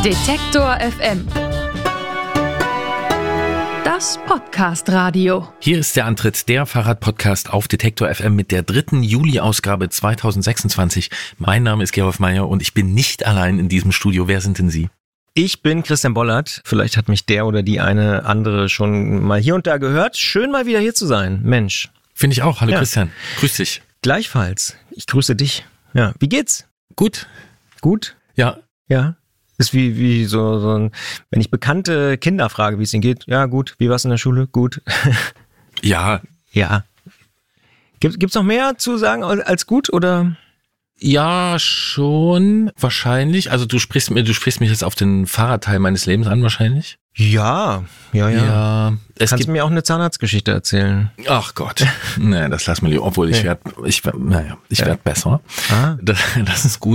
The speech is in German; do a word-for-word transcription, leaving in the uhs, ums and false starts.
Detektor F M. Das Podcast-Radio. Hier ist der Antritt, der Fahrrad-Podcast auf Detektor F M mit der dritten Juli-Ausgabe zweitausendsechsundzwanzig. Mein Name ist Gerolf Meyer und ich bin nicht allein in diesem Studio. Wer sind denn Sie? Ich bin Christian Bollert. Vielleicht hat mich der oder die eine andere schon mal hier und da gehört. Schön mal wieder hier zu sein. Mensch. Finde ich auch. Hallo Ja. Christian. Grüß dich. Gleichfalls. Ich grüße dich. Ja. Wie geht's? Gut. Gut? Ja. Ja. Ist wie, wie so, so ein, wenn ich bekannte Kinder frage, wie es ihnen geht. Ja, gut. Wie war's in der Schule? Gut. Ja. Ja. Gibt, gibt's noch mehr zu sagen als gut oder? Ja, schon. Wahrscheinlich. Also du sprichst mir, du sprichst mich jetzt auf den Fahrradteil meines Lebens an, wahrscheinlich. Ja. Ja, ja. Ja. Es Kannst gibt du mir auch eine Zahnarztgeschichte erzählen? Ach Gott. Nee, das lass mal lieber. Obwohl ich Nee. werde, ich werd, naja, ich Ja. werd besser. Ah. Das, das ist gut.